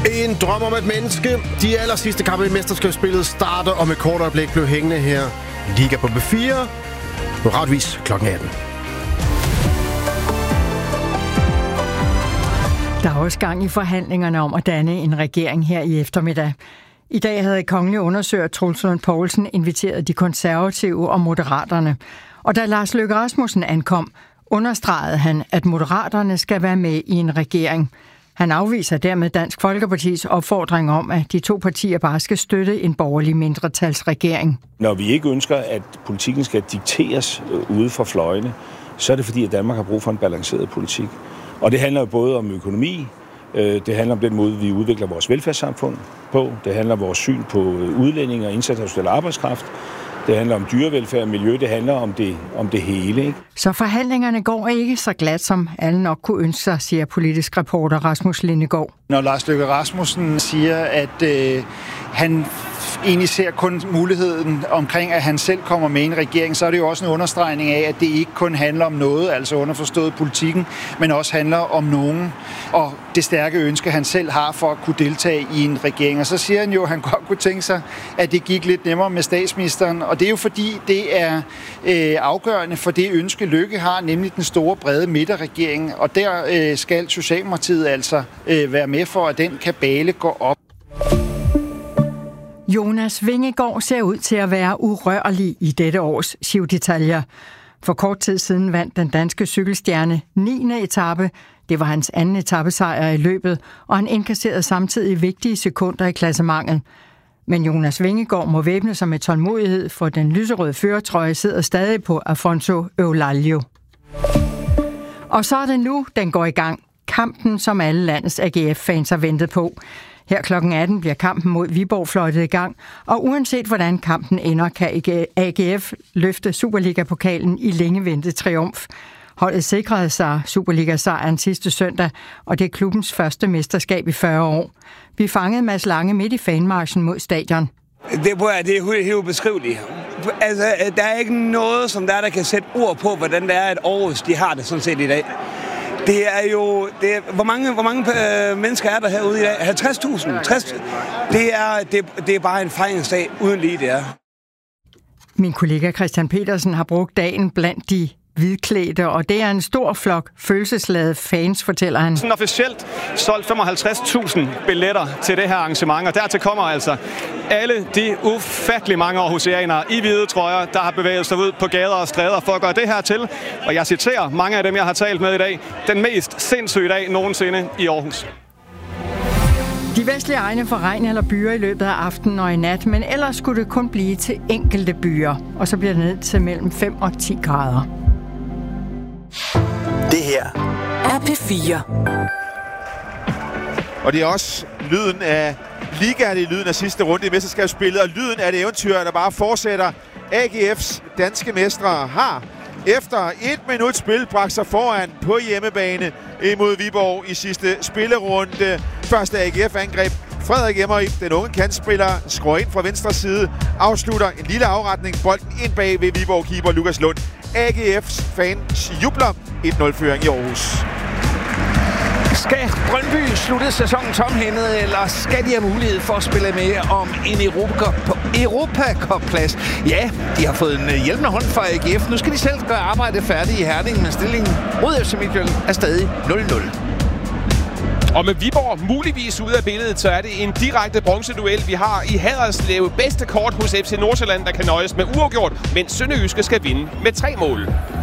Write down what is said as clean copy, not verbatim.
En drøm om et menneske. De aller sidste kampe i mesterskabsspillet starter, og med kort øjeblik blev hængende her. Liga på B4. På retvis kl. 18. Der er også gang i forhandlingerne om at danne en regering her i eftermiddag. I dag havde kongelig undersøger Troels Lund Poulsen inviteret de konservative og moderaterne. Og da Lars Løkke Rasmussen ankom, understregede han, at moderaterne skal være med i en regering. Han afviser dermed Dansk Folkepartis opfordring om, at de to partier bare skal støtte en borgerlig mindretalsregering. Når vi ikke ønsker, at politikken skal dikteres ude fra fløjene, så er det fordi, at Danmark har brug for en balanceret politik. Og det handler jo både om økonomi, det handler om den måde, vi udvikler vores velfærdssamfund på, det handler om vores syn på udlændinge og international arbejdskraft, det handler om dyrevelfærd og miljø, det handler om det hele. Ikke? Så forhandlingerne går ikke så glat, som alle nok kunne ønske sig, siger politisk reporter Rasmus Lindegaard. Når Lars Løkke Rasmussen siger, at han egentlig ser kun muligheden omkring, at han selv kommer med i en regering, så er det jo også en understregning af, at det ikke kun handler om noget, altså underforstået politikken, men også handler om nogen, og det stærke ønske, han selv har for at kunne deltage i en regering. Og så siger han jo, at han godt kunne tænke sig, at det gik lidt nemmere med statsministeren, og det er jo fordi, det er afgørende for det ønske, Løkke har, nemlig den store, brede midterregering, og der skal Socialdemokratiet altså være med for, at den kabale går op. Jonas Vingegaard ser ud til at være urørlig i dette års Giro d'Italia. For kort tid siden vandt den danske cykelstjerne 9. etape. Det var hans anden etapesejr i løbet, og han indkasserede samtidig vigtige sekunder i klassementet. Men Jonas Vingegaard må væbne sig med tålmodighed, for den lyserøde førertrøje sidder stadig på Afonso Eulalia. Og så er det nu, den går i gang. Kampen, som alle landets AGF-fans har ventet på. Her kl. 18 bliver kampen mod Viborg fløjtet i gang, og uanset hvordan kampen ender, kan AGF løfte Superliga-pokalen i længe ventet triumf. Holdet sikrede sig Superliga-sejren sidste søndag, og det er klubbens første mesterskab i 40 år. Vi fangede Mads Lange midt i fanmarchen mod stadion. Det er helt ubeskriveligt. Altså, der er ikke noget, som der kan sætte ord på, hvordan det er, at Aarhus de har det sådan set i dag. Det er jo... Hvor mange mennesker er der herude i dag? 50.000? Det er bare en fejringsdag uden lige det er. Min kollega Christian Petersen har brugt dagen blandt de hvidklædte, og det er en stor flok følelsesladede fans, fortæller han. Sådan officielt solgt 55.000 billetter til det her arrangement, og dertil kommer altså alle de ufattelig mange aarhusianere i hvide trøjer, der har bevæget sig ud på gader og stræder for at gøre det her til, og jeg citerer mange af dem, jeg har talt med i dag, den mest sindssyge dag nogensinde i Aarhus. De vestlige egne får regn eller byer i løbet af aftenen og i nat, men ellers skulle det kun blive til enkelte byer, og så bliver det ned til mellem 5 og 10 grader. Det her er P4. Og det er også lyden af Liga, det er lyden af sidste runde i mesterskabsspillet, og lyden af det eventyr, der bare fortsætter. AGF's danske mestre har efter 1 minut spil bragt sig foran på hjemmebane imod Viborg i sidste spillerunde. Første AGF-angreb. Frederik Emmery, den unge kantspiller, skruer ind fra venstre side, afslutter en lille afretning, bolden ind bag ved Viborg-keeper Lukas Lund. AGF's fans jubler 1-0-føring i Aarhus. Skal Brøndby slutte sæsonen tomhændet, eller skal de have mulighed for at spille med om en Europa-Cup-plads? Ja, de har fået en hjælpende hånd fra AGF. Nu skal de selv gøre arbejdet færdigt i Herning, men stillingen mod FC Midtjylland er stadig 0-0. Og med Viborg muligvis ude af billedet, så er det en direkte bronzeduel, vi har i Haderslev. Bedste kort hos FC Nordsjælland, der kan nøjes med uafgjort, mens Sønderjyske skal vinde med 3 mål.